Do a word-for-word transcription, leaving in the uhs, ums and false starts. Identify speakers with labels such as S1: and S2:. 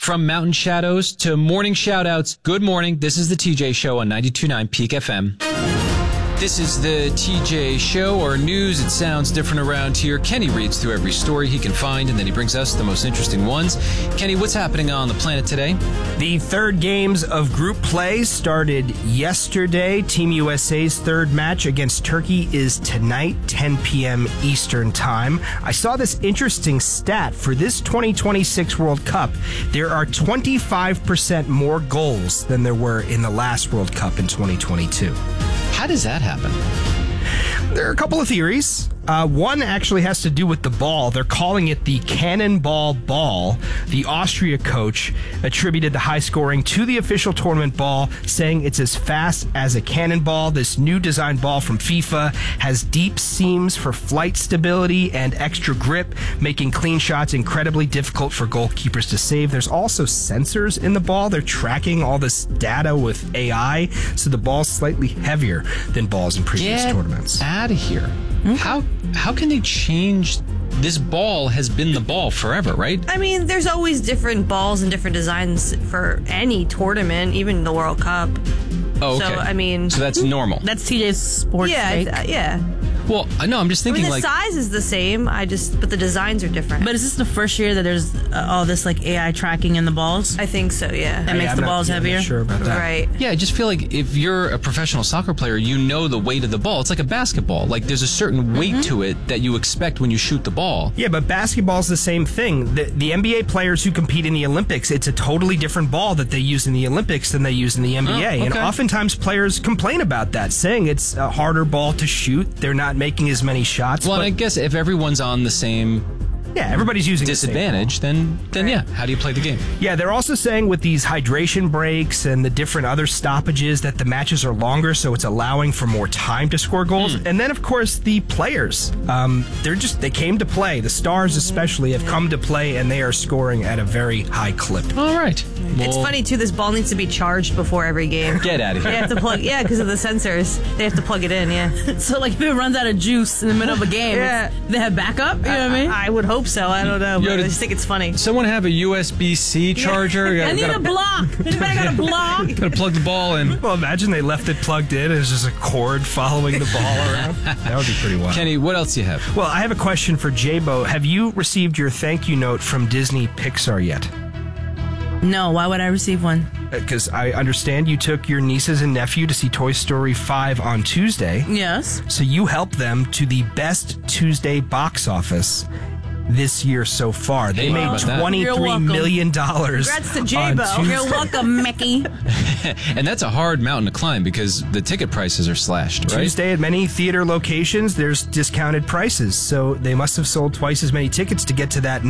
S1: From mountain shadows to morning shout-outs, good morning. This is the T J Show on ninety-two point nine Peak F M. This is the T J Show, or news. It sounds different around here. Kenny reads through every story he can find, and then he brings us the most interesting ones. Kenny, what's happening on the planet today?
S2: The third games of group play started yesterday. Team U S A's third match against Turkey is tonight, ten p.m. Eastern Time. I saw this interesting stat. For this twenty twenty-six World Cup, there are twenty-five percent more goals than there were in the last World Cup in twenty twenty-two.
S1: How does that happen?
S2: There are a couple of theories. Uh, one actually has to do with the ball. They're calling it the cannonball ball. The Austria coach attributed the high scoring to the official tournament ball, saying it's as fast as a cannonball. This new design ball from FIFA has deep seams for flight stability and extra grip, making clean shots incredibly difficult for goalkeepers to save. There's also sensors in the ball. They're tracking all this data with A I, so the ball's slightly heavier than balls in previous
S1: Get
S2: tournaments.
S1: Out of here. Mm-hmm. How how can they change? This ball has been the ball forever, right?
S3: I mean, there's always different balls and different designs for any tournament, even the World Cup.
S1: Oh, okay.
S3: So, I mean...
S1: So that's normal.
S4: That's T J's sports
S3: Yeah,
S4: take.
S3: uh, yeah.
S1: Well, I know, I'm just
S3: I
S1: thinking
S3: mean, the
S1: like...
S3: size is the same, I just, but the designs are different.
S4: But is this the first year that there's uh, all this like A I tracking in the balls?
S3: I think so, yeah.
S4: That makes
S2: Yeah,
S4: the
S2: I'm
S4: balls
S2: not, yeah, I'm
S4: heavier?
S2: not sure about that.
S3: Right.
S1: Yeah, I just feel like if you're a professional soccer player, you know the weight of the ball. It's like a basketball. Like, there's a certain weight
S4: Mm-hmm.
S1: to it that you expect when you shoot the ball.
S2: Yeah, but basketball's the same thing. The, the N B A players who compete in the Olympics, it's a totally different ball that they use in the Olympics than they use in the N B A.
S1: Oh, okay.
S2: And oftentimes players complain about that, saying it's a harder ball to shoot. They're not making as many shots.
S1: Well,
S2: but,
S1: and I guess if everyone's on the same
S2: yeah, everybody's using the same ball.
S1: disadvantage, then, then yeah, how do you play the game?
S2: Yeah, they're also saying with these hydration breaks and the different other stoppages that the matches are longer, so it's allowing for more time to score goals.
S1: Mm.
S2: And then, of course, the players. Um, they're just, they came to play. The stars especially have come to play, and they are scoring at a very high clip.
S1: All right.
S3: It's
S1: Well,
S3: funny, too, this ball needs to be charged before every game.
S1: Get out of
S3: They
S1: here.
S3: have to plug, yeah, because of the sensors. They have to plug it in, yeah.
S4: So like if it runs out of juice in the middle of a game,
S3: Yeah.
S4: it's- they have backup? You know what I mean?
S3: I would hope so. I don't know, but
S1: Yo,
S3: I
S1: did-
S3: just think it's funny.
S1: Someone have a U S B C charger?
S4: I need a block. Anybody got a block?
S1: Gotta plug the ball in.
S2: Well, imagine they left it plugged in and it's just a cord following the ball around. That would be pretty wild.
S1: Kenny, what else do you have?
S2: Well, I have a question for J-Bo. Have you received your thank you note from Disney Pixar yet?
S4: No, why would I receive one?
S2: Because I understand you took your nieces and nephew to see Toy Story five on Tuesday.
S4: Yes.
S2: So you helped them to the best Tuesday box office this year so far. They
S1: Hey,
S2: made
S1: how about that?
S4: You're
S2: twenty-three
S4: welcome.
S2: million dollars.
S3: Congrats to
S2: on
S3: J-Bo.
S2: Tuesday.
S4: You're welcome, Mickey.
S1: And that's a hard mountain to climb because the ticket prices are slashed, right?
S2: Tuesday at many theater locations, there's discounted prices. So they must have sold twice as many tickets to get to that